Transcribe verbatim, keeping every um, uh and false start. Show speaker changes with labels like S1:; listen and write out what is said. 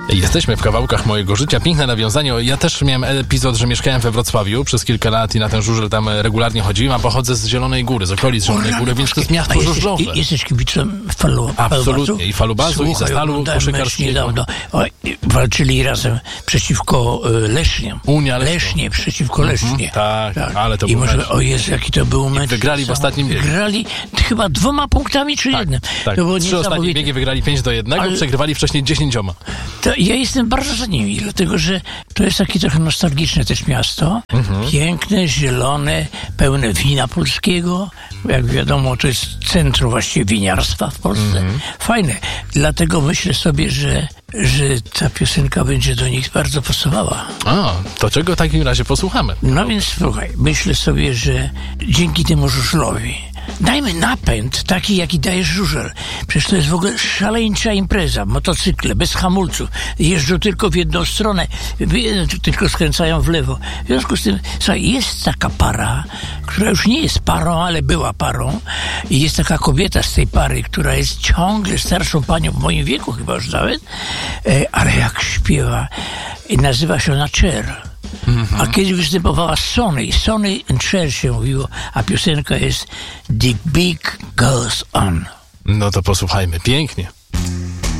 S1: Jesteśmy w kawałkach mojego życia. Piękne nawiązanie. Ja też miałem epizod, że mieszkałem we Wrocławiu przez kilka lat i na ten żużel tam regularnie chodziłem, a pochodzę z Zielonej Góry, z okolic Zielonej Góry, więc to jest miasto
S2: jesteś,
S1: żużlowe.
S2: Jesteś kibicem falu,
S1: Absolutnie. I falubazu, i zestalu koszykarskiego.
S2: Niedawno. O, walczyli razem przeciwko y, Lesznie.
S1: Unia Leszno.
S2: Lesznie przeciwko Lesznie.
S1: Mhm, tak, tak, ale to
S2: I
S1: był
S2: może,
S1: mecz.
S2: o Jezu, jaki to był mecz.
S1: Wygrali w ostatnim biegu.
S2: Wygrali chyba dwoma punktami, czy
S1: Tak,
S2: jednym.
S1: tak.
S2: To było
S1: Trzy ostatnie biegi wygrali pięć do jednego,
S2: ale...
S1: przegrywali wcześniej dziesięcioma.
S2: To ja jestem bardzo za nimi, dlatego że to jest takie trochę nostalgiczne też miasto. Mhm. Piękne, zielone, pełne wina polskiego. Jak wiadomo, to jest centrum właściwie winiarstwa w Polsce. Mhm. Fajne. Dlatego myślę sobie, że, że ta piosenka będzie do nich bardzo pasowała.
S1: A, to czego w takim razie posłuchamy?
S2: No więc słuchaj, myślę sobie, że dzięki temu żużlowi dajmy napęd taki, jaki daje żużel. Przecież to jest w ogóle szaleńcza impreza. Motocykle, bez hamulców. Jeżdżą tylko w jedną stronę. Tylko skręcają w lewo. W związku z tym, słuchaj, jest taka para, która już nie jest parą, ale była parą. I jest taka kobieta z tej pary, która jest ciągle starszą panią w moim wieku chyba już nawet. Ale jak śpiewa. Nazywa się ona Cher. Mm-hmm. A kiedy występowała Sony, Sony and Cher się mówiło, a piosenka jest The Beat Goes On.
S1: No to posłuchajmy, pięknie.